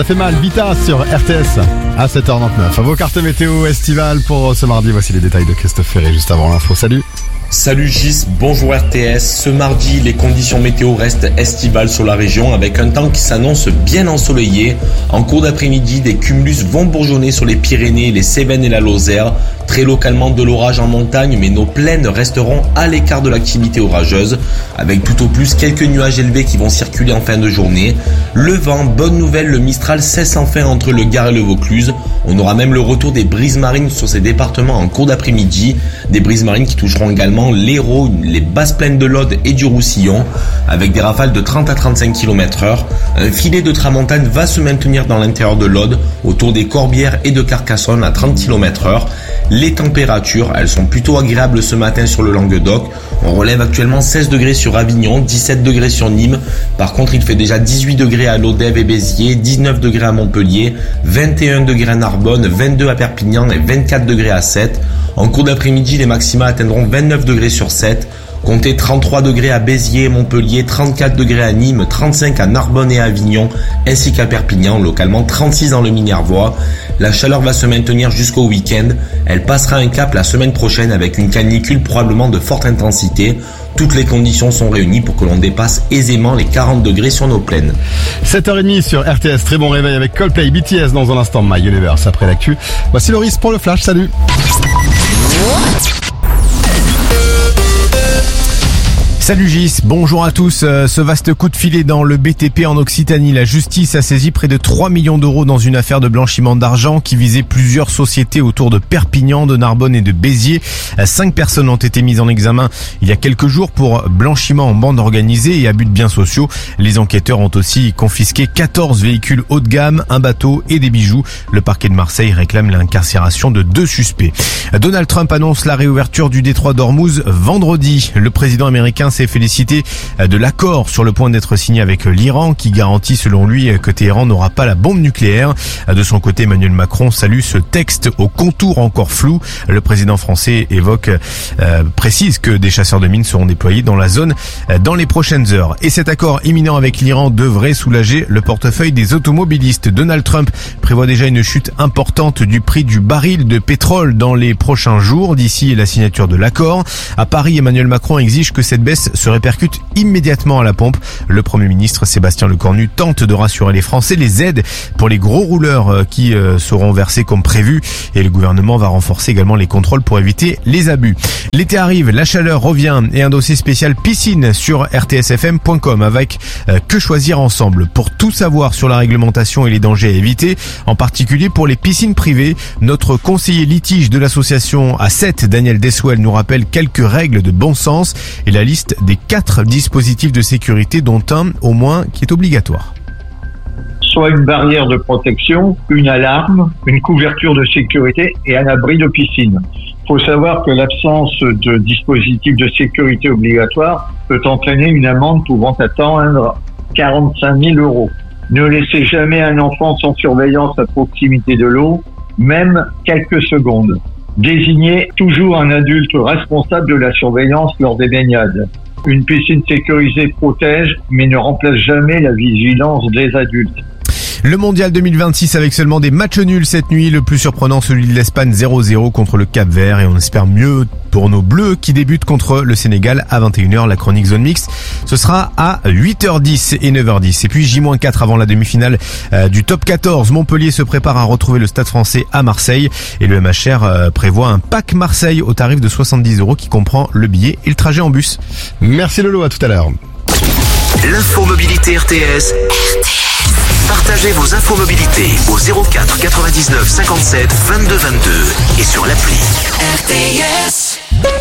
Ça fait mal, Vita sur RTS à 7h29. Vos cartes météo estivales pour ce mardi. Voici les détails de Christophe Ferré juste avant l'info. Salut. Salut Gis, bonjour RTS. Ce mardi, les conditions météo restent estivales sur la région avec un temps qui s'annonce bien ensoleillé. En cours d'après-midi, des cumulus vont bourgeonner sur les Pyrénées, les Cévennes et la Lozère. Très localement de l'orage en montagne, mais nos plaines resteront à l'écart de l'activité orageuse avec tout au plus quelques nuages élevés qui vont circuler en fin de journée. Le vent, bonne nouvelle, le Mistral cesse enfin entre le Gard et le Vaucluse. On aura même le retour des brises marines sur ces départements en cours d'après-midi. Des brises marines qui toucheront également l'Hérault, les basses plaines de l'Aude et du Roussillon, avec des rafales de 30 à 35 km/h. Un filet de tramontane va se maintenir dans l'intérieur de l'Aude, autour des Corbières et de Carcassonne à 30 km/h. Les températures, elles sont plutôt agréables ce matin sur le Languedoc. On relève actuellement 16 degrés sur Avignon, 17 degrés sur Nîmes. Par contre, il fait déjà 18 degrés à Lodève et Béziers, 19 degrés à Montpellier, 21 degrés à Narbonne, 22 à Perpignan et 24 degrés à Sète. En cours d'après-midi, les maxima atteindront 29 degrés sur 7. Comptez 33 degrés à Béziers et Montpellier, 34 degrés à Nîmes, 35 à Narbonne et à Avignon, ainsi qu'à Perpignan, localement 36 dans le Minervois. La chaleur va se maintenir jusqu'au week-end. Elle passera un cap la semaine prochaine avec une canicule probablement de forte intensité. Toutes les conditions sont réunies pour que l'on dépasse aisément les 40 degrés sur nos plaines. 7h30 sur RTS, très bon réveil avec Coldplay, BTS dans un instant, My Universe après l'actu. Voici Loris pour le Flash, salut. Salut Gis, bonjour à tous. Ce vaste coup de filet dans le BTP en Occitanie. La justice a saisi près de 3 millions d'euros dans une affaire de blanchiment d'argent qui visait plusieurs sociétés autour de Perpignan, de Narbonne et de Béziers. 5 personnes ont été mises en examen il y a quelques jours pour blanchiment en bande organisée et abus de biens sociaux. Les enquêteurs ont aussi confisqué 14 véhicules haut de gamme, un bateau et des bijoux. Le parquet de Marseille réclame l'incarcération de 2 suspects. Donald Trump annonce la réouverture du détroit d'Ormuz vendredi. Le président américain s'est félicité de l'accord sur le point d'être signé avec l'Iran qui garantit selon lui que Téhéran n'aura pas la bombe nucléaire. De son côté, Emmanuel Macron salue ce texte aux contours encore flous. Le président français précise que des chasseurs de mines seront déployés dans la zone dans les prochaines heures. Et cet accord imminent avec l'Iran devrait soulager le portefeuille des automobilistes. Donald Trump prévoit déjà une chute importante du prix du baril de pétrole dans les prochains jours d'ici la signature de l'accord. À Paris, Emmanuel Macron exige que cette baisse se répercute immédiatement à la pompe. Le Premier ministre Sébastien Lecornu tente de rassurer les Français. Les aides pour les gros rouleurs qui seront versées comme prévu et le gouvernement va renforcer également les contrôles pour éviter les abus. L'été arrive, la chaleur revient et un dossier spécial piscine sur rtsfm.com avec Que choisir ensemble. Pour tout savoir sur la réglementation et les dangers à éviter, en particulier pour les piscines privées, notre conseiller litige de l'association A7, Daniel Deswell, nous rappelle quelques règles de bon sens et la liste des 4 dispositifs de sécurité dont un au moins qui est obligatoire. Soit une barrière de protection, une alarme, une couverture de sécurité et un abri de piscine. Il faut savoir que l'absence de dispositif de sécurité obligatoire peut entraîner une amende pouvant atteindre 45 000 €. Ne laissez jamais un enfant sans surveillance à proximité de l'eau, même quelques secondes. Désignez toujours un adulte responsable de la surveillance lors des baignades. Une piscine sécurisée protège, mais ne remplace jamais la vigilance des adultes. Le mondial 2026 avec seulement des matchs nuls cette nuit. Le plus surprenant, celui de l'Espagne 0-0 contre le Cap-Vert. Et on espère mieux pour nos Bleus qui débutent contre le Sénégal à 21h. La chronique Zone Mix, ce sera à 8h10 et 9h10. Et puis J-4 avant la demi-finale du top 14. Montpellier se prépare à retrouver le Stade Français à Marseille. Et le MHR prévoit un pack Marseille au tarif de 70 € qui comprend le billet et le trajet en bus. Merci Lolo, à tout à l'heure. L'info mobilité RTS. Partagez vos infos mobilité au 04 99 57 22 22 et sur l'appli RTS.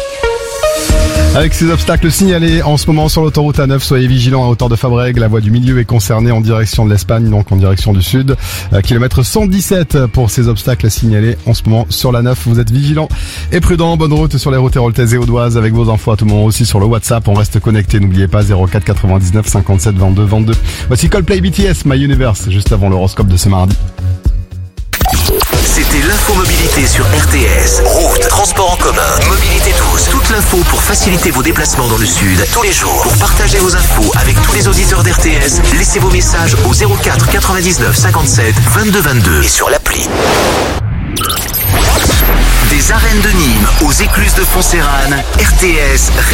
Avec ces obstacles signalés en ce moment sur l'autoroute A9, soyez vigilants à hauteur de Fabrègues. La voie du milieu est concernée en direction de l'Espagne, donc en direction du sud. Kilomètre 117 pour ces obstacles signalés en ce moment sur la 9. Vous êtes vigilants et prudents. Bonne route sur les routes héroltaises et audoises avec vos infos à tout moment aussi sur le WhatsApp. On reste connecté, n'oubliez pas 04 99 57 22 22. Voici Coldplay, BTS, My Universe, juste avant l'horoscope de ce mardi. C'était l'infomobilité sur RTS. Route, transport en commun, mobilité douce. Toute l'info pour faciliter vos déplacements dans le sud tous les jours. Pour partager vos infos avec tous les auditeurs d'RTS, laissez vos messages au 04 99 57 22 22 et sur l'appli. Des arènes de Nîmes aux écluses de Foncérane, RTS